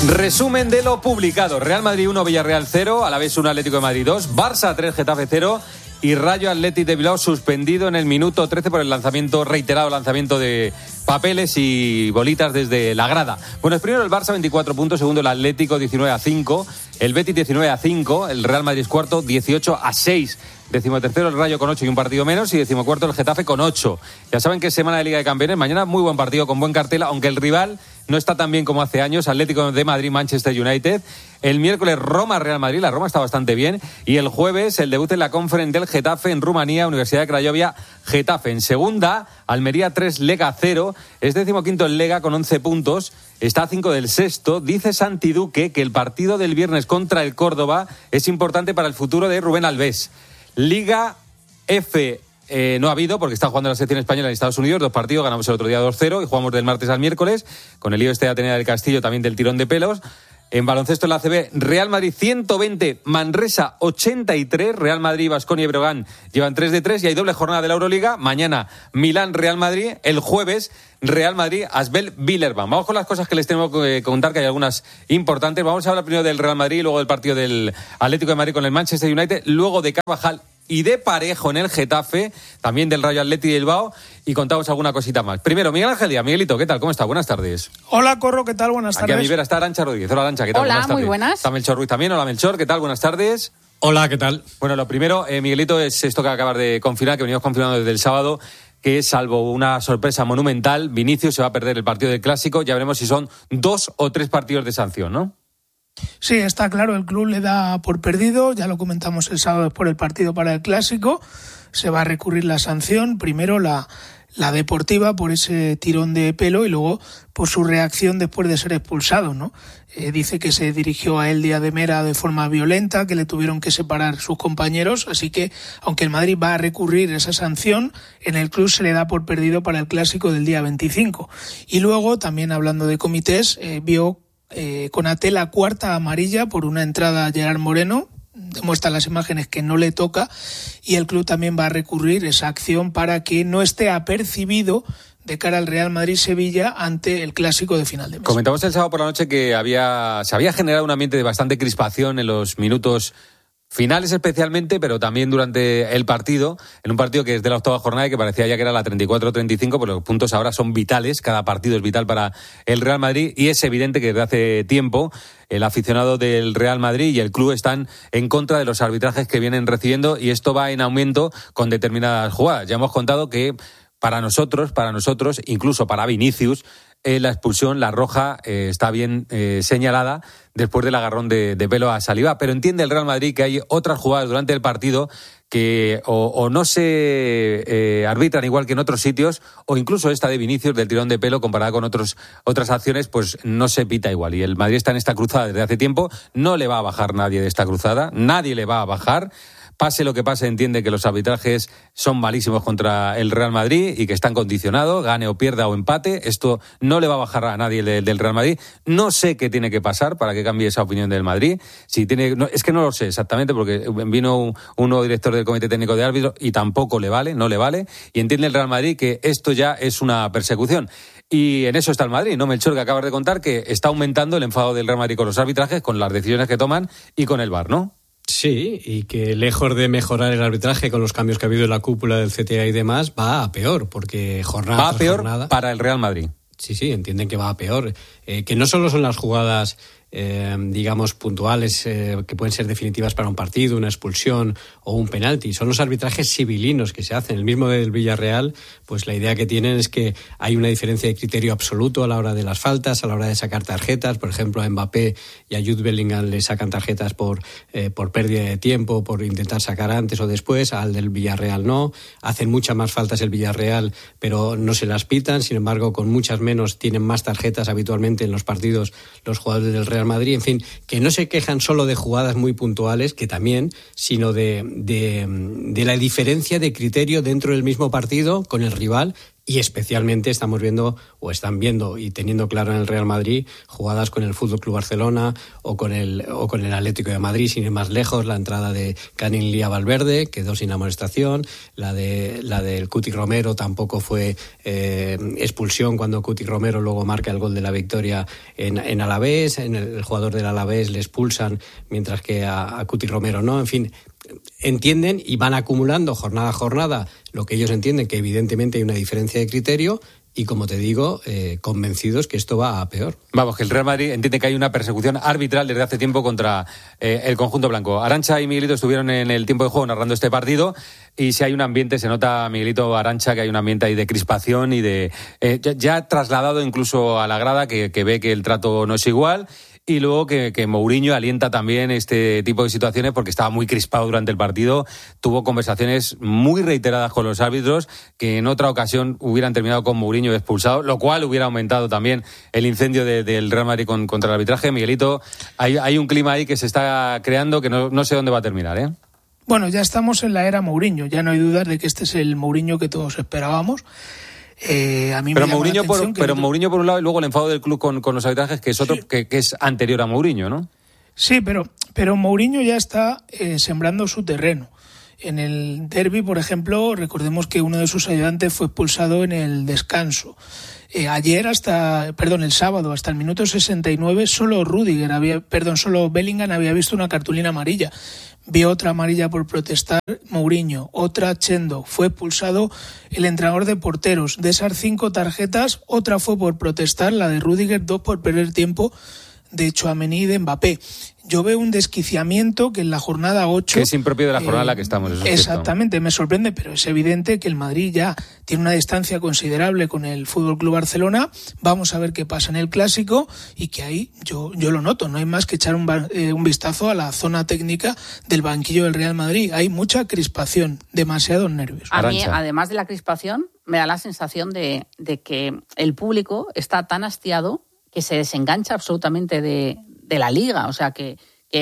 Resumen de lo publicado. Real Madrid 1, Villarreal 0, Alavés 1, Atlético de Madrid 2, Barça 3, Getafe 0 y Rayo Athletic de Bilbao suspendido en el minuto 13 por el reiterado lanzamiento de papeles y bolitas desde la grada. Bueno, es primero el Barça 24 puntos, segundo el Atlético 19-5, el Betis 19-5, el Real Madrid es cuarto 18-6. 13º el Rayo con 8 y un partido menos, y 14º el Getafe con 8. Ya saben que es semana de Liga de Campeones, mañana muy buen partido con buen cartel, aunque el rival no está tan bien como hace años, Atlético de Madrid, Manchester United. El miércoles Roma, Real Madrid, la Roma está bastante bien, y el jueves el debut en la Conference del Getafe en Rumanía, Universidad de Craiovia, Getafe. En segunda, Almería 3, Lega 0, es 15º el Lega con 11 puntos, está a 5 del sexto. Dice Santi Duque que el partido del viernes contra el Córdoba es importante para el futuro de Rubén Alves. Liga F no ha habido porque está jugando la selección española en Estados Unidos, 2 partidos, ganamos el otro día 2-0 y jugamos del martes al miércoles, con el lío de Atenea del Castillo también del tirón de pelos. En baloncesto en la ACB, Real Madrid 120, Manresa 83, Real Madrid, Baskonia y Breogán llevan 3 de 3 y hay doble jornada de la Euroliga. Mañana Milán, Real Madrid, el jueves Real Madrid, Asbel, Villerban. Vamos con las cosas que les tengo que contar, que hay algunas importantes. Vamos a hablar primero del Real Madrid, luego del partido del Atlético de Madrid con el Manchester United, luego de Carvajal y de Parejo en el Getafe, también del Rayo Athletic de Bilbao, y contamos alguna cosita más. Primero, Miguel Ángel Díaz. Miguelito, ¿qué tal? ¿Cómo está? Buenas tardes. Hola, Corro, ¿qué tal? Buenas tardes. Aquí a mi vera está Arantxa Rodríguez. Hola, Arantxa, ¿qué tal? Hola, buenas tardes. muy buenas. Está Melchor Ruiz también. Hola, Melchor, ¿qué tal? Buenas tardes. Hola, ¿qué tal? Bueno, lo primero, Miguelito, es esto que acabas de confirmar, que venimos confirmando desde el sábado, que salvo una sorpresa monumental, Vinicius se va a perder el partido del Clásico. Ya veremos si son 2 o 3 partidos de sanción, ¿no? Sí, está claro, el club le da por perdido, ya lo comentamos el sábado por el partido para el Clásico, se va a recurrir la sanción, primero la deportiva por ese tirón de pelo y luego por su reacción después de ser expulsado, ¿no? Dice que se dirigió a él Díaz de Mera de forma violenta, que le tuvieron que separar sus compañeros, así que aunque el Madrid va a recurrir esa sanción, en el club se le da por perdido para el Clásico del día 25. Y luego, también hablando de comités, vio Konaté la 4ª amarilla por una entrada a Gerard Moreno, demuestra las imágenes que no le toca, y el club también va a recurrir esa acción para que no esté apercibido de cara al Real Madrid-Sevilla ante el Clásico de final de mes. Comentamos el sábado por la noche que se había generado un ambiente de bastante crispación en los minutos finales especialmente, pero también durante el partido, en un partido que es de la 8ª jornada y que parecía ya que era la 34-35, pero los puntos ahora son vitales, cada partido es vital para el Real Madrid, y es evidente que desde hace tiempo el aficionado del Real Madrid y el club están en contra de los arbitrajes que vienen recibiendo, y esto va en aumento con determinadas jugadas. Ya hemos contado que para nosotros, incluso para Vinicius, la expulsión, la roja, está bien señalada después del agarrón de pelo a Saliba. Pero entiende el Real Madrid que hay otras jugadas durante el partido que o no se arbitran igual que en otros sitios, o incluso esta de Vinicius del tirón de pelo comparada con otras acciones, pues no se pita igual. Y el Madrid está en esta cruzada desde hace tiempo, no le va a bajar nadie de esta cruzada, nadie le va a bajar. Pase lo que pase, entiende que los arbitrajes son malísimos contra el Real Madrid y que están condicionados, gane o pierda o empate. Esto no le va a bajar a nadie del Real Madrid. No sé qué tiene que pasar para que cambie esa opinión del Madrid. Es que no lo sé exactamente, porque vino un nuevo director del Comité Técnico de Árbitros y tampoco no le vale. Y entiende el Real Madrid que esto ya es una persecución. Y en eso está el Madrid, ¿no, Melchor? Que acabas de contar que está aumentando el enfado del Real Madrid con los arbitrajes, con las decisiones que toman y con el VAR, ¿no? Sí, y que lejos de mejorar el arbitraje con los cambios que ha habido en la cúpula del CTA y demás, va a peor, porque jornada tras jornada... Va a peor para el Real Madrid. Sí, entienden que va a peor. Que no solo son las jugadas, digamos, puntuales, que pueden ser definitivas para un partido, una expulsión o un penalti. Son los arbitrajes civilinos que se hacen. El mismo del Villarreal, pues la idea que tienen es que hay una diferencia de criterio absoluto a la hora de las faltas, a la hora de sacar tarjetas. Por ejemplo, a Mbappé y a Jude Bellingham le sacan tarjetas por pérdida de tiempo, por intentar sacar antes o después. Al del Villarreal no. Hacen muchas más faltas el Villarreal, pero no se las pitan. Sin embargo, con muchas menos tienen más tarjetas habitualmente en los partidos los jugadores del Real Madrid. En fin, que no se quejan solo de jugadas muy puntuales, que también, sino de la diferencia de criterio dentro del mismo partido con el rival, Y especialmente estamos viendo, o están viendo y teniendo claro en el Real Madrid, jugadas con el FC Barcelona o con el Atlético de Madrid, sin ir más lejos, la entrada de Canin Lía Valverde, quedó sin amonestación, la del Cuti Romero tampoco fue expulsión cuando Cuti Romero luego marca el gol de la victoria en Alavés, el jugador del Alavés le expulsan, mientras que a Cuti Romero no, en fin. Entienden y van acumulando jornada a jornada lo que ellos entienden, que evidentemente hay una diferencia de criterio, y como te digo, convencidos que esto va a peor. Vamos, que el Real Madrid entiende que hay una persecución arbitral desde hace tiempo contra el conjunto blanco. Arantxa y Miguelito estuvieron en el tiempo de juego narrando este partido, y si hay un ambiente, se nota, Miguelito, Arantxa, que hay un ambiente ahí de crispación y de ya trasladado incluso a la grada, que ve que el trato no es igual. Y luego que Mourinho alienta también este tipo de situaciones porque estaba muy crispado durante el partido. Tuvo conversaciones muy reiteradas con los árbitros que en otra ocasión hubieran terminado con Mourinho expulsado, lo cual hubiera aumentado también el incendio del Real Madrid contra el arbitraje. Miguelito, hay un clima ahí que se está creando que no sé dónde va a terminar, ¿eh? Bueno, ya estamos en la era Mourinho. Ya no hay dudas de que este es el Mourinho que todos esperábamos. A mí pero Mourinho por un lado, y luego el enfado del club con los arbitrajes, que es otro, sí, que es anterior a Mourinho, ¿no? Sí, pero Mourinho ya está sembrando su terreno. En el derbi, por ejemplo, recordemos que uno de sus ayudantes fue expulsado en el descanso. El sábado, hasta el minuto 69, solo Bellingham había visto una cartulina amarilla. Vio otra amarilla por protestar Mourinho, otra Chendo. Fue expulsado el entrenador de porteros. De esas 5 tarjetas, otra fue por protestar, la de Rüdiger, 2 por perder tiempo de Tchouaméni y de Mbappé. Yo veo un desquiciamiento que en la jornada 8... Que es impropio de la jornada en la que estamos. Eso exactamente, me sorprende, pero es evidente que el Madrid ya tiene una distancia considerable con el FC Barcelona. Vamos a ver qué pasa en el Clásico, y que ahí yo lo noto. No hay más que echar un vistazo a la zona técnica del banquillo del Real Madrid. Hay mucha crispación, demasiados nervios. A mí, además de la crispación, me da la sensación de que el público está tan hastiado que se desengancha absolutamente de la Liga. O sea, que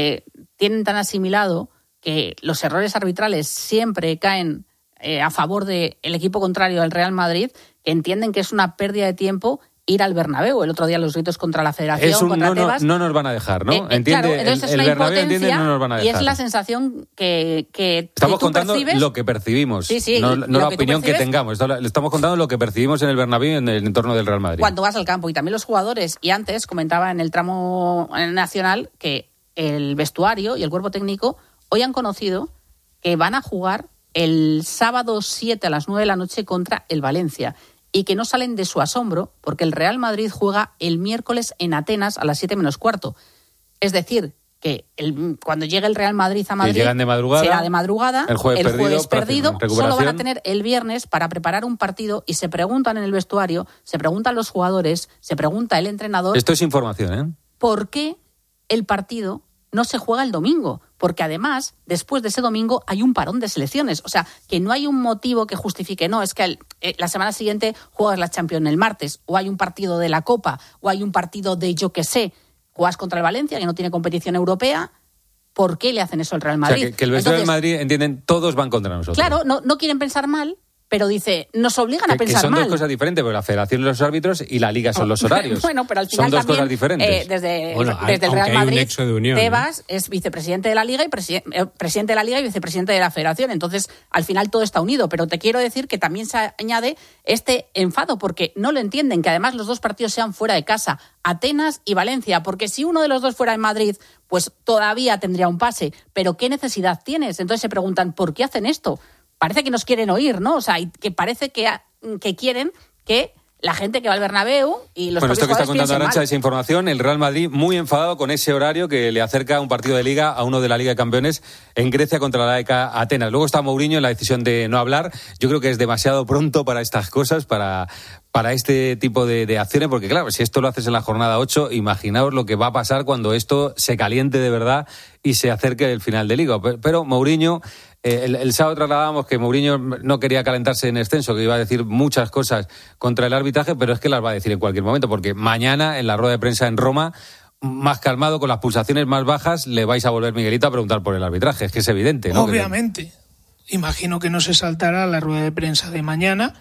tienen tan asimilado que los errores arbitrales siempre caen a favor del equipo contrario al Real Madrid, que entienden que es una pérdida de tiempo ir al Bernabéu. El otro día los gritos contra la Federación, contra Tebas... No nos van a dejar, ¿no? Claro, entonces el Bernabéu entiende, no nos van a dejar. Y es la sensación que estamos tú contando percibes. Lo que percibimos, sí, no la opinión que tengamos. Estamos contando lo que percibimos en el Bernabéu, en el entorno del Real Madrid. Cuando vas al campo, y también los jugadores. Y antes comentaba en el tramo nacional que el vestuario y el cuerpo técnico hoy han conocido que van a jugar el sábado 7 a las 9 de la noche contra el Valencia, y que no salen de su asombro porque el Real Madrid juega el miércoles en Atenas a las 7 menos cuarto. Es decir, que cuando llegue el Real Madrid a Madrid, será de madrugada, el jueves perdido, solo van a tener el viernes para preparar un partido, y se preguntan en el vestuario, se preguntan los jugadores, se pregunta el entrenador... Esto es información, ¿eh? ¿Por qué el partido no se juega el domingo? Porque además, después de ese domingo hay un parón de selecciones. O sea, que no hay un motivo que justifique, no, es que la semana siguiente juegas la Champions el martes, o hay un partido de la Copa, o hay un partido de yo qué sé, juegas contra el Valencia, que no tiene competición europea. ¿Por qué le hacen eso al Real Madrid? O sea, que el vestuario del Madrid, entienden, todos van contra nosotros. Claro, no quieren pensar mal, pero dice, nos obligan a pensar mal. Que son dos cosas diferentes, porque la Federación son los árbitros y la Liga son los horarios. Bueno, pero al final son dos también, cosas diferentes. Desde el Real Madrid, Tebas es vicepresidente de la Liga y presidente de la Liga y vicepresidente de la Federación. Entonces, al final todo está unido. Pero te quiero decir que también se añade este enfado, porque no lo entienden, que además los dos partidos sean fuera de casa, Atenas y Valencia, porque si uno de los dos fuera en Madrid, pues todavía tendría un pase. Pero ¿qué necesidad tienes? Entonces se preguntan, ¿por qué hacen esto? Parece que nos quieren oír, ¿no? O sea, que parece que quieren que la gente que va al Bernabéu y los Bueno, esto que está contando Arantxa, mal. esa información, el Real Madrid muy enfadado con ese horario que le acerca un partido de Liga a uno de la Liga de Campeones en Grecia contra la AEK Atenas. Luego está Mourinho en la decisión de no hablar. Yo creo que es demasiado pronto para estas cosas, para este tipo de acciones, porque claro, si esto lo haces en la jornada 8, imaginaos lo que va a pasar cuando esto se caliente de verdad y se acerque el final de Liga. Pero Mourinho... El sábado trasladábamos que Mourinho no quería calentarse en extenso, que iba a decir muchas cosas contra el arbitraje, pero es que las va a decir en cualquier momento, porque mañana en la rueda de prensa en Roma, más calmado, con las pulsaciones más bajas, le vais a volver, Miguelito, a preguntar por el arbitraje. Es que es evidente, ¿no? Obviamente. Imagino que no se saltará la rueda de prensa de mañana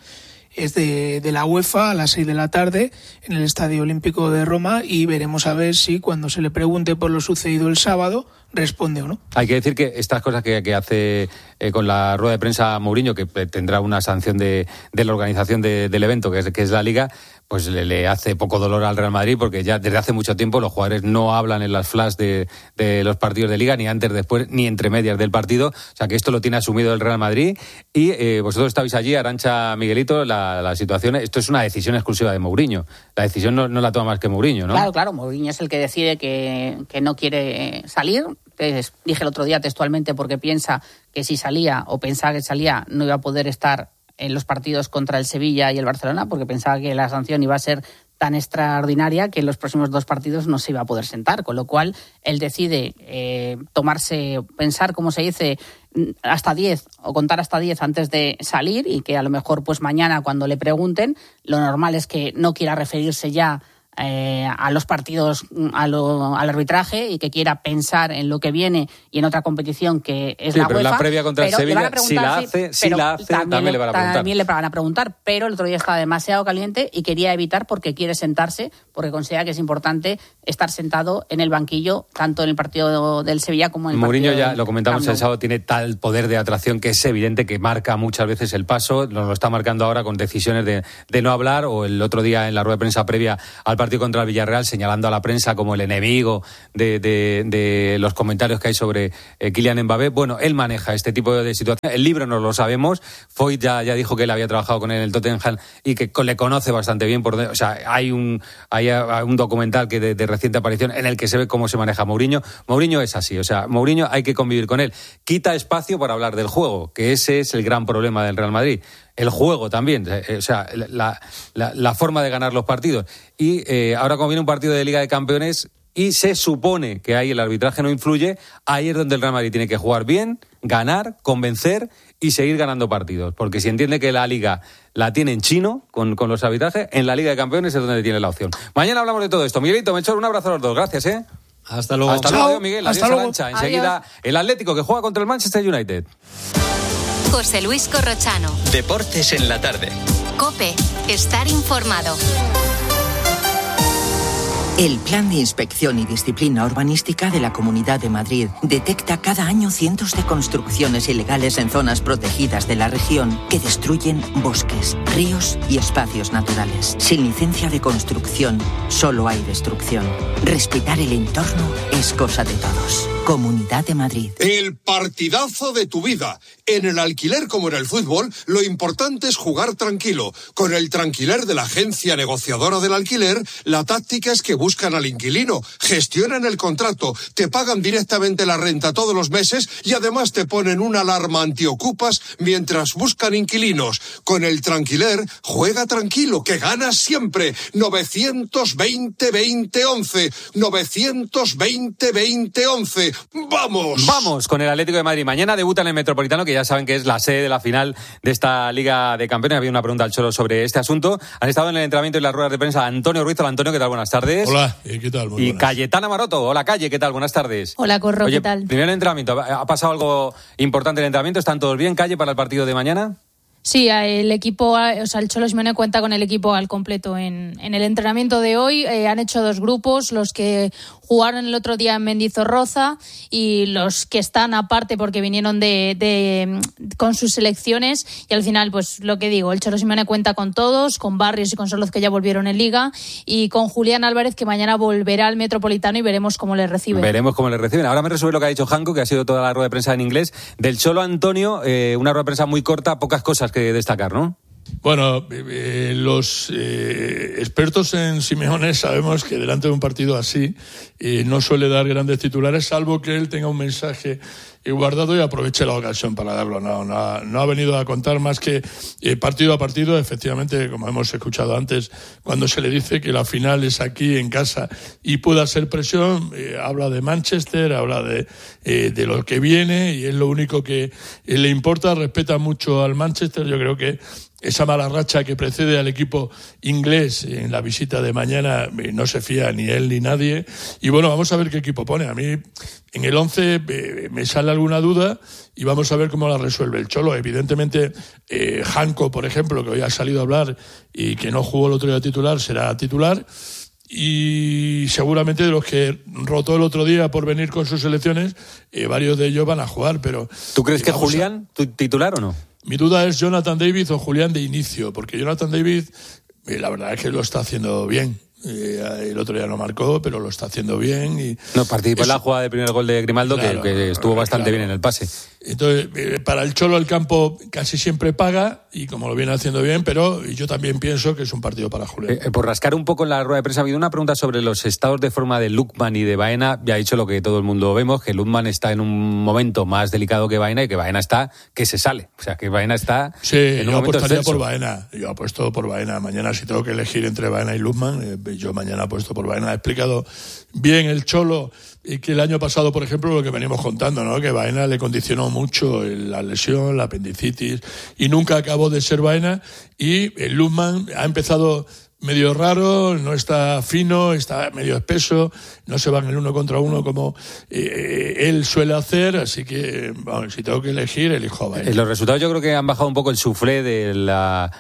es de la UEFA a las 6 de la tarde en el Estadio Olímpico de Roma, y veremos a ver si cuando se le pregunte por lo sucedido el sábado responde o no. Hay que decir que estas cosas que hace con la rueda de prensa Mourinho, que tendrá una sanción de la organización del evento, que es la Liga, pues le hace poco dolor al Real Madrid, porque ya desde hace mucho tiempo los jugadores no hablan en las flash de los partidos de Liga, ni antes, después, ni entre medias del partido. O sea que esto lo tiene asumido el Real Madrid. Y vosotros estabais allí, Arantxa, Miguelito, la situación, esto es una decisión exclusiva de Mourinho. La decisión no la toma más que Mourinho, ¿no? Claro, Mourinho es el que decide que no quiere salir. Dije el otro día textualmente, porque piensa que si salía, o pensaba que salía, no iba a poder estar en los partidos contra el Sevilla y el Barcelona, porque pensaba que la sanción iba a ser tan extraordinaria que en los próximos 2 partidos no se iba a poder sentar, con lo cual él decide pensar, como se dice, hasta 10 o contar hasta 10 antes de salir, y que a lo mejor pues mañana cuando le pregunten, lo normal es que no quiera referirse ya a los partidos, al arbitraje, y que quiera pensar en lo que viene y en otra competición que es la UEFA. Pero la previa contra el Sevilla, si la hace, también le van a preguntar. También le van a preguntar, pero el otro día estaba demasiado caliente y quería evitar, porque quiere sentarse, porque considera que es importante estar sentado en el banquillo, tanto en el partido del Sevilla como en el Mourinho, partido ya lo comentamos el sábado, tiene tal poder de atracción que es evidente que marca muchas veces el paso. Nos lo está marcando ahora con decisiones de no hablar, o el otro día en la rueda de prensa previa al partido contra el Villarreal, señalando a la prensa como el enemigo de los comentarios que hay sobre Kylian Mbappé. Bueno, él maneja este tipo de situaciones. El libro no lo sabemos. Foyt ya dijo que él había trabajado con él en el Tottenham y que le conoce bastante bien. O sea, hay un documental que de reciente aparición en el que se ve cómo se maneja Mourinho. Mourinho es así. O sea, Mourinho hay que convivir con él. Quita espacio para hablar del juego, que ese es el gran problema del Real Madrid. El juego también, o sea, la forma de ganar los partidos. Y ahora, como viene un partido de Liga de Campeones y se supone que ahí el arbitraje no influye, ahí es donde el Real Madrid tiene que jugar bien, ganar, convencer y seguir ganando partidos. Porque si entiende que la Liga la tiene en chino con los arbitrajes, en la Liga de Campeones es donde tiene la opción. Mañana hablamos de todo esto. Miguelito, Melchor, un abrazo a los dos. Gracias, ¿eh? Hasta luego. Hasta luego, Miguel. Hasta Adiós, luego. Arantxa. Enseguida, el Atlético, que juega contra el Manchester United. José Luis Corrochano. Deportes en la tarde. COPE. Estar informado. El Plan de Inspección y Disciplina Urbanística de la Comunidad de Madrid detecta cada año cientos de construcciones ilegales en zonas protegidas de la región que destruyen bosques, ríos y espacios naturales. Sin licencia de construcción, solo hay destrucción. Respetar el entorno es cosa de todos. Comunidad de Madrid. El partidazo de tu vida. En el alquiler como en el fútbol, lo importante es jugar tranquilo. Con el Tranquiler de la agencia negociadora del alquiler, la táctica es que buscan al inquilino, gestionan el contrato, te pagan directamente la renta todos los meses y además te ponen una alarma antiocupas mientras buscan inquilinos. Con el Tranquiler, juega tranquilo, que ganas siempre. 920-2011. 920-2011. ¡Vamos! Vamos con el Atlético de Madrid. Mañana debuta en el Metropolitano, que ya saben que es la sede de la final de esta Liga de Campeones. Había una pregunta al Cholo sobre este asunto. Han estado en el entrenamiento y las ruedas de prensa Antonio Ruiz. Hola, Antonio, ¿qué tal? Buenas tardes. Hola, ¿qué tal? Muy y buenas. Cayetana Maroto. Hola, Calle, ¿qué tal? Buenas tardes. Hola, Corro, Oye, ¿qué tal? Primero el entrenamiento. ¿Ha pasado algo importante en el entrenamiento? ¿Están todos bien, Calle, para el partido de mañana? Sí, el equipo, o sea, el Cholo Simeone cuenta con el equipo al completo en el entrenamiento de hoy. Han hecho 2 grupos, los que jugaron el otro día en Mendizorroza y los que están aparte porque vinieron con sus selecciones, y al final, pues lo que digo, el Cholo Simeone cuenta con todos, con Barrios y con Soloz, que ya volvieron en Liga, y con Julián Álvarez, que mañana volverá al Metropolitano, y veremos cómo le reciben. Veremos cómo le reciben. Ahora me resuelve lo que ha dicho Janko, que ha sido toda la rueda de prensa en inglés. Del Cholo, Antonio, una rueda de prensa muy corta, pocas cosas que destacar, ¿no? Bueno, los expertos en Simeone sabemos que delante de un partido así no suele dar grandes titulares, salvo que él tenga un mensaje guardado y aproveche la ocasión para darlo. No ha venido a contar más que partido a partido. Efectivamente, como hemos escuchado antes, cuando se le dice que la final es aquí en casa y pueda ser presión, habla de Manchester, habla de lo que viene, y es lo único que le importa. Respeta mucho al Manchester. Yo creo que esa mala racha que precede al equipo inglés en la visita de mañana, no se fía ni él ni nadie. Y bueno, vamos a ver qué equipo pone. A mí en el 11 me sale alguna duda y vamos a ver cómo la resuelve el Cholo. Evidentemente, Janko, por ejemplo, que hoy ha salido a hablar y que no jugó el otro día titular, será titular. Y seguramente de los que rotó el otro día por venir con sus selecciones, varios de ellos van a jugar, pero... ¿Tú crees que Julián titular o no? Mi duda es Jonathan David o Julián de inicio, porque Jonathan David, la verdad es que lo está haciendo bien. El otro día no marcó, pero lo está haciendo bien. Y no, participó en la jugada del primer gol de Grimaldo, claro, que estuvo bastante bien en el pase. Entonces, para el Cholo el campo casi siempre paga, y como lo viene haciendo bien, pero yo también pienso que es un partido para Julián. Por rascar un poco en la rueda de prensa, ha habido una pregunta sobre los estados de forma de Lookman y de Baena. Ya ha dicho lo que todo el mundo vemos, que Lookman está en un momento más delicado que Baena, y que Baena está que se sale. O sea, que Baena está en un momento apostaría excelso. por Baena. Yo apuesto por Baena. Mañana, si tengo que elegir entre Baena y Lookman, yo mañana apuesto por Baena. Ha explicado bien el Cholo y que el año pasado, por ejemplo, lo que venimos contando, ¿no? Que Baena le condicionó mucho la lesión, la apendicitis, y nunca acabó de ser Baena. Y el Lookman ha empezado medio raro, no está fino, está medio espeso, no se van el uno contra uno como él suele hacer, así que, bueno, si tengo que elegir, elijo a Baena. Los resultados yo creo que han bajado un poco el suflé de la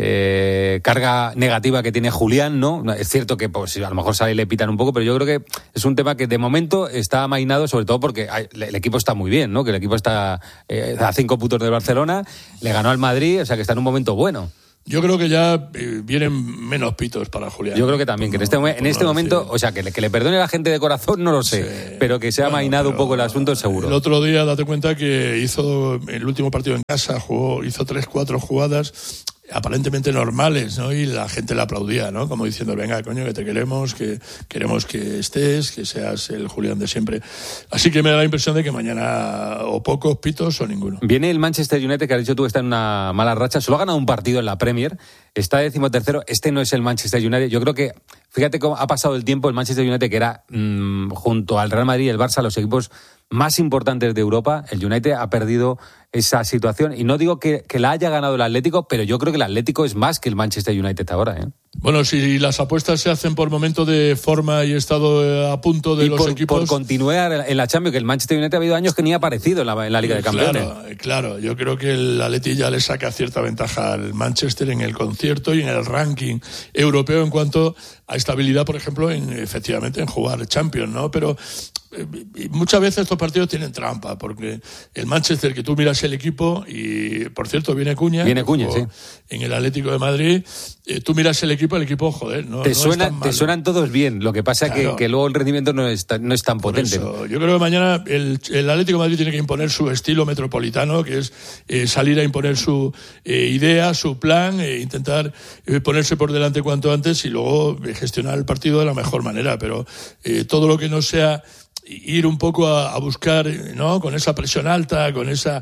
carga negativa que tiene Julián, ¿no? Es cierto que pues, a lo mejor sale y le pitan un poco, pero yo creo que es un tema que de momento está amainado, sobre todo porque el equipo está muy bien, ¿no? Que el equipo está a 5 puntos del Barcelona, le ganó al Madrid, o sea que está en un momento bueno. Yo creo que ya vienen menos pitos para Julián. Yo creo que también, que en este momento, o sea, que le perdone a la gente de corazón, no lo sé, sí, pero que se ha amainado un poco el asunto, seguro. El otro día, date cuenta que hizo el último partido en casa, hizo 3-4 jugadas aparentemente normales, ¿no? Y la gente le aplaudía, ¿no? Como diciendo, venga, coño, que te queremos, que queremos que estés, que seas el Julián de siempre. Así que me da la impresión de que mañana o pocos pitos o ninguno. Viene el Manchester United, que has dicho tú que está en una mala racha, solo ha ganado un partido en la Premier, está 13º, este no es el Manchester United. Yo creo que, fíjate cómo ha pasado el tiempo, el Manchester United, que era junto al Real Madrid y el Barça, los equipos más importantes de Europa, el United ha perdido esa situación, y no digo que la haya ganado el Atlético, pero yo creo que el Atlético es más que el Manchester United ahora, ¿eh? Bueno, si las apuestas se hacen por momento de forma y estado a punto de los equipos... por continuar en la Champions, que el Manchester United ha habido años que ni ha aparecido en la Liga de Campeones. Claro, yo creo que el Atleti ya le saca cierta ventaja al Manchester en el concierto y en el ranking europeo en cuanto a estabilidad, por ejemplo, efectivamente en jugar Champions, ¿no? Pero muchas veces estos partidos tienen trampa, porque el Manchester, que tú miras el equipo, y por cierto viene Cuña sí, en el Atlético de Madrid, tú miras el equipo, joder, no te suenan todos bien, lo que pasa claro, que luego el rendimiento no es tan potente. Eso, yo creo que mañana el Atlético de Madrid tiene que imponer su estilo metropolitano, que es salir a imponer su idea, su plan, intentar ponerse por delante cuanto antes y luego gestionar el partido de la mejor manera, pero todo lo que no sea ir un poco a buscar, ¿no? Con esa presión alta, con ese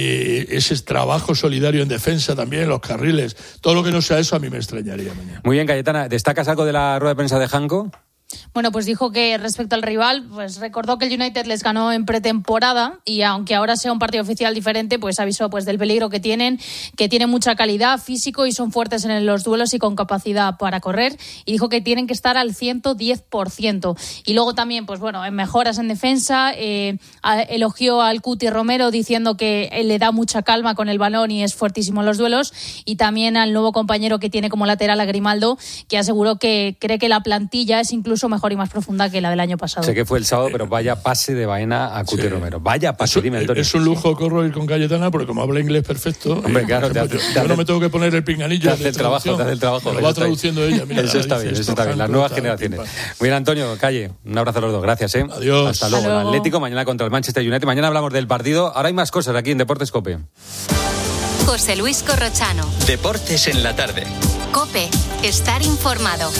trabajo solidario en defensa también, los carriles, todo lo que no sea eso a mí me extrañaría mañana. Muy bien, Cayetana, ¿destacas algo de la rueda de prensa de Janko? Bueno, pues dijo que respecto al rival, pues recordó que el United les ganó en pretemporada, y aunque ahora sea un partido oficial diferente, pues avisó pues del peligro que tienen mucha calidad físico y son fuertes en los duelos y con capacidad para correr, y dijo que tienen que estar al 110%. Y luego también, pues bueno, en mejoras en defensa, elogió al Cuti Romero diciendo que él le da mucha calma con el balón y es fuertísimo en los duelos, y también al nuevo compañero que tiene como lateral a Grimaldo, que aseguró que cree que la plantilla es incluso mejor y más profunda que la del año pasado. Sé que fue el sábado, pero vaya pase de Baena a Cuti Romero. Vaya pase, dime, Antonio. Es un lujo, Corro, ir con Cayetana, porque como habla inglés perfecto, hombre, claro, yo no me tengo que poner el pinganillo. Te hace el trabajo. Lo va traduciendo ella. Mira, eso está bien. Las nuevas generaciones. Muy bien, Antonio, Calle, un abrazo a los dos. Gracias, ¿eh? Adiós. Hasta luego. El Atlético mañana contra el Manchester United. Mañana hablamos del partido. Ahora hay más cosas aquí en Deportes COPE. José Luis Corrochano. Deportes en la tarde. COPE. Estar informado.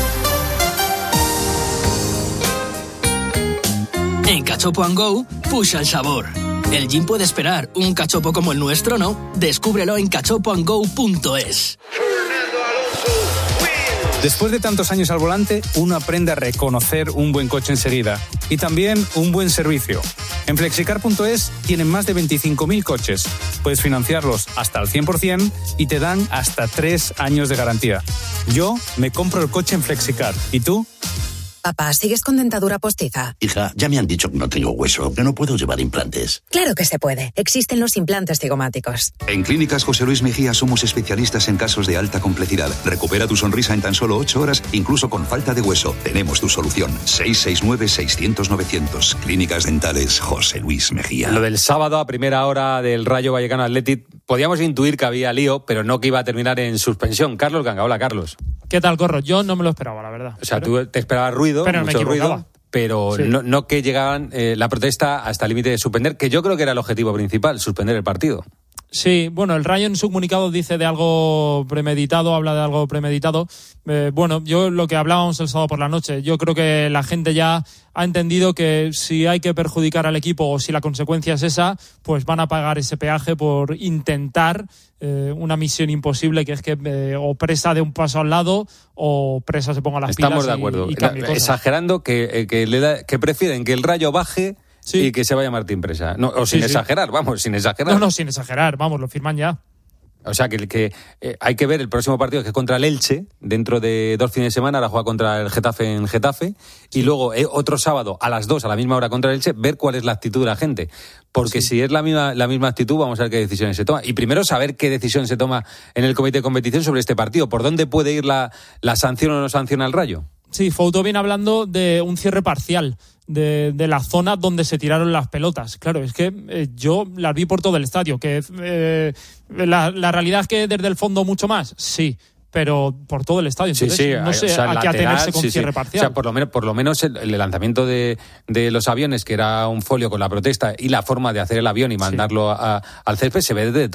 En Cachopo & Go, pusha el sabor. El gin puede esperar, un cachopo como el nuestro no. Descúbrelo en cachopoandgo.es. Después de tantos años al volante, uno aprende a reconocer un buen coche enseguida y también un buen servicio. En Flexicar.es tienen más de 25.000 coches. Puedes financiarlos hasta al 100% y te dan hasta 3 años de garantía. Yo me compro el coche en Flexicar. ¿Y tú? Papá, ¿sigues con dentadura postiza? Hija, ya me han dicho que no tengo hueso, que no puedo llevar implantes. Claro que se puede. Existen los implantes cigomáticos. En Clínicas José Luis Mejía somos especialistas en casos de alta complejidad. Recupera tu sonrisa en tan solo 8 horas, incluso con falta de hueso. Tenemos tu solución. 669-600-900. Clínicas Dentales José Luis Mejía. Lo del sábado a primera hora del Rayo Vallecano Athletic, podíamos intuir que había lío, pero no que iba a terminar en suspensión. Carlos Ganga, hola Carlos. ¿Qué tal, Corro? Yo no me lo esperaba, la verdad. O sea, tú te esperabas ruido, pero mucho ruido, pero sí. no que llegaban la protesta hasta el límite de suspender, que yo creo que era el objetivo principal, suspender el partido. Sí, bueno, el Rayo en su comunicado dice de algo premeditado, habla de algo premeditado. Bueno, yo lo que hablábamos el sábado por la noche, yo creo que la gente ya ha entendido que si hay que perjudicar al equipo o si la consecuencia es esa, pues van a pagar ese peaje por intentar una misión imposible, que es que o presa de un paso al lado o presa se ponga las pilas. Estamos de acuerdo. Exagerando que prefieren que el Rayo baje. Sí. Y que se vaya Martín Presa. No, o sin exagerar, vamos, sin exagerar. No, sin exagerar, vamos, lo firman ya. O sea, que hay que ver el próximo partido, que es contra el Elche, dentro de 2 fines de semana, ahora juega contra el Getafe en Getafe, y luego otro sábado a las 2, a la misma hora contra el Elche, ver cuál es la actitud de la gente. Porque si es la misma actitud, vamos a ver qué decisiones se toman. Y primero saber qué decisión se toma en el comité de competición sobre este partido. ¿Por dónde puede ir la sanción o no sanción al Rayo? Sí, Fouto viene hablando de un cierre parcial de la zona donde se tiraron las pelotas. Claro, es que yo las vi por todo el estadio. Que la realidad es que desde el fondo mucho más, sí, pero por todo el estadio. Entonces, no sé, o sea, a qué atenerse con cierre parcial. O sea, por lo menos el lanzamiento de los aviones, que era un folio con la protesta y la forma de hacer el avión y mandarlo al césped, se ve desde